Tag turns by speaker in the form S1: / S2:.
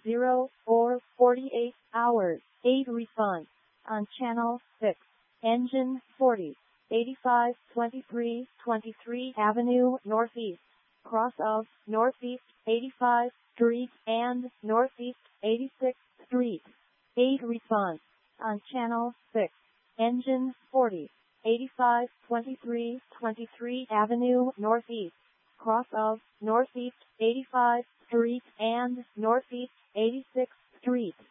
S1: 0 or 48 hours. 8 refund on channel 6. Engine 40, 85 23 Avenue Northeast, cross of Northeast 85 Street and Northeast 86th Street. 8 refund on channel 6. Engine 40, 85 23 Avenue Northeast, cross of Northeast 85 Street and Northeast 86th Street.